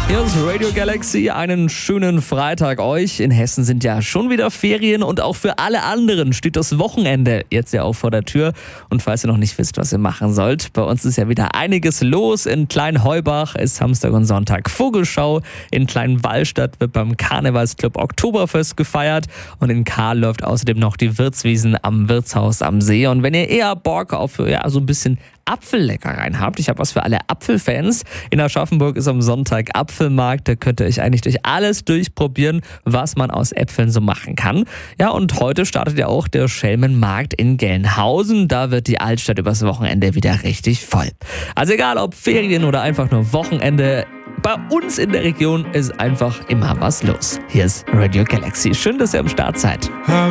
Hier ist Radio Galaxy, einen schönen Freitag euch. In Hessen sind ja schon wieder Ferien und auch für alle anderen steht das Wochenende jetzt ja auch vor der Tür. Und falls ihr noch nicht wisst, was ihr machen sollt, bei uns ist ja wieder einiges los. In Kleinheubach ist Samstag und Sonntag Vogelschau. In Kleinwallstadt wird beim Karnevalsclub Oktoberfest gefeiert. Und in Kahl läuft außerdem noch die Wirtswiesen am Wirtshaus am See. Und wenn ihr eher Bock auf so ein bisschen Apfelleckereien habt. Ich habe was für alle Apfelfans. In Aschaffenburg ist am Sonntag Apfelmarkt. Da könnt ihr euch eigentlich durch alles durchprobieren, was man aus Äpfeln so machen kann. Ja, und heute startet ja auch der Schelmenmarkt in Gelnhausen. Da wird die Altstadt übers Wochenende wieder richtig voll. Also egal ob Ferien oder einfach nur Wochenende, bei uns in der Region ist einfach immer was los. Hier ist Radio Galaxy. Schön, dass ihr am Start seid.